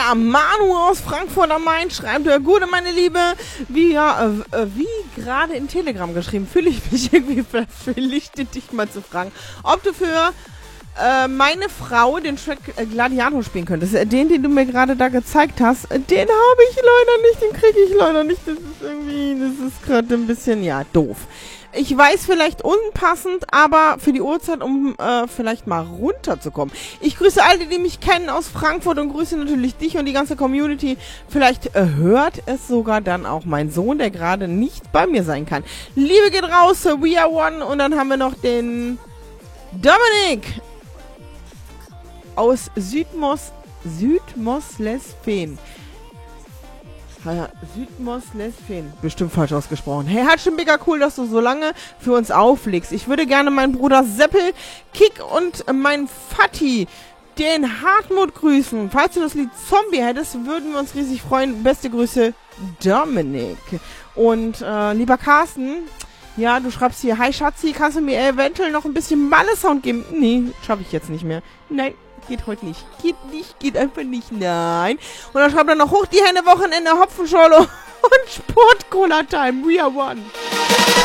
Ja, Manu aus Frankfurt am Main schreibt, Gute, meine Liebe, wie gerade in Telegram geschrieben, fühle ich mich irgendwie verpflichtet, dich mal zu fragen, ob du für meine Frau den Track Gladiator spielen könntest. Den du mir gerade da gezeigt hast, den habe ich leider nicht, den kriege ich leider nicht. Das ist gerade ein bisschen, ja, doof. Ich weiß, vielleicht unpassend, aber für die Uhrzeit, um vielleicht mal runterzukommen. Ich grüße alle, die mich kennen aus Frankfurt und grüße natürlich dich und die ganze Community. Vielleicht hört es sogar dann auch mein Sohn, der gerade nicht bei mir sein kann. Liebe geht raus, we are one. Und dann haben wir noch den Dominik aus Südmoslesfehn. Südmoslesfehn. Bestimmt falsch ausgesprochen. Hey, Hatschen, mega cool, dass du so lange für uns auflegst. Ich würde gerne meinen Bruder Seppel, Kick und meinen Vati, den Hartmut, grüßen. Falls du das Lied Zombie hättest, würden wir uns riesig freuen. Beste Grüße, Dominik. Und lieber Carsten, ja, du schreibst hier, hi Schatzi, kannst du mir eventuell noch ein bisschen Malle-Sound geben? Nee, schaffe ich jetzt nicht mehr. Nein. Geht heute nicht. Geht einfach nicht. Nein. Und dann schreibt er noch hoch die Hände, Wochenende, Hopfenschorle und Sport-Cola-Time. We are one.